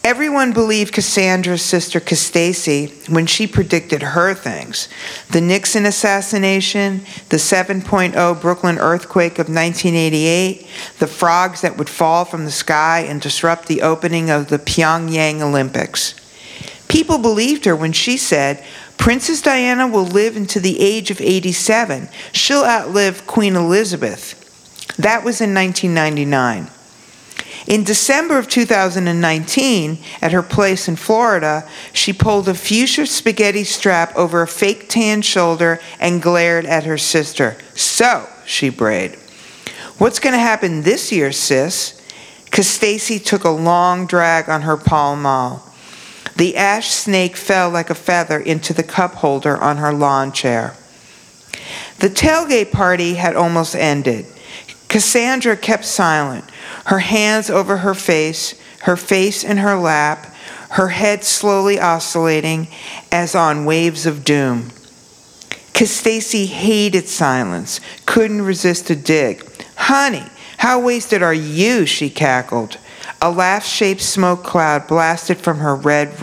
Everyone believed Cassandra's sister Castacy when she predicted her things. The Nixon assassination, the 7.0 Brooklyn earthquake of 1988, the frogs that would fall from the sky and disrupt the opening of the Pyongyang Olympics. People believed her when she said, "Princess Diana will live into the age of 87. She'll outlive Queen Elizabeth." That was in 1999. In December of 2019, at her place in Florida, she pulled a fuchsia spaghetti strap over a fake tan shoulder and glared at her sister. "So," she brayed, "what's going to happen this year, sis?" Castacy took a long drag on her Pall Mall. The ash snake fell like a feather into the cup holder on her lawn chair. The tailgate party had almost ended. Cassandra kept silent, her hands over her face in her lap, her head slowly oscillating as on waves of doom. Castacy hated silence, couldn't resist a dig. "Honey, how wasted are you?" she cackled. A laugh-shaped smoke cloud blasted from her red